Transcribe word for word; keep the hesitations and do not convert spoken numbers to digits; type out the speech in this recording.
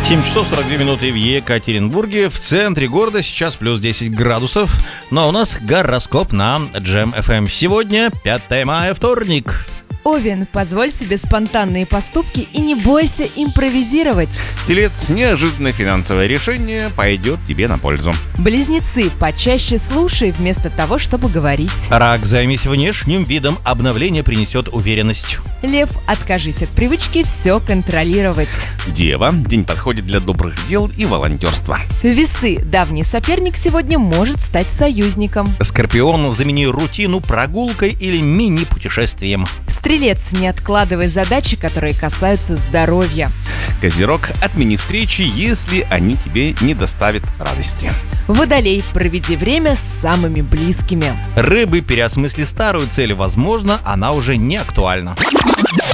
семь часов сорок две минуты в Екатеринбурге. В центре города сейчас плюс десять градусов. Ну а у нас гороскоп на Джем эф эм. Сегодня пятое мая, вторник. Овен, позволь себе спонтанные поступки и не бойся импровизировать. Телец, неожиданное финансовое решение пойдет тебе на пользу. Близнецы, почаще слушай вместо того, чтобы говорить. Рак, займись внешним видом, обновление принесет уверенность. Лев, откажись от привычки все контролировать. Дева, день подходит для добрых дел и волонтерства. Весы, давний соперник сегодня может стать союзником. Скорпион, замени рутину прогулкой или мини-путешествием. Стрелец, не откладывай задачи, которые касаются здоровья. Козерог, отмени встречи, если они тебе не доставят радости. Водолей, проведи время с самыми близкими. Рыбы, переосмысли старую цель, возможно, она уже не актуальна.